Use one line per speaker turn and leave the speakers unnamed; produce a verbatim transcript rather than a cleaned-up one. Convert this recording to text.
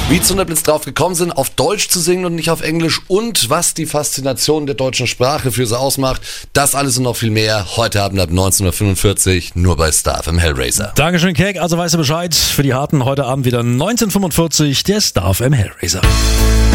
Wie Zunderblitz drauf gekommen sind, auf Deutsch zu singen und nicht auf Englisch und was die Faszination der deutschen Sprache für sie ausmacht, das alles und noch viel mehr heute Abend ab neunzehnhundertfünfundvierzig nur bei Star F M Hellraiser.
Dankeschön, Keck. Also weißt du Bescheid, für die Harten heute Abend wieder neunzehnhundertfünfundvierzig der Star F M Hellraiser.